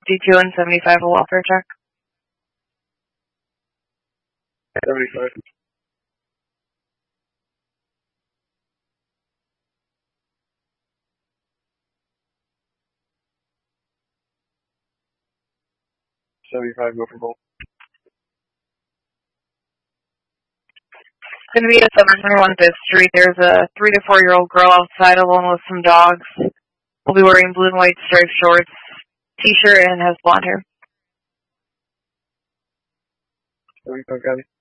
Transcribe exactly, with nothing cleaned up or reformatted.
fifty-two and seventy-five a welfare check. seventy-five. seventy-five, go for both. It's going to be a seven twenty-one Fifth Street. There's a three to four year old girl outside alone with some dogs. Will be wearing blue and white striped shorts, t-shirt, and has blonde hair. seventy-five, got it.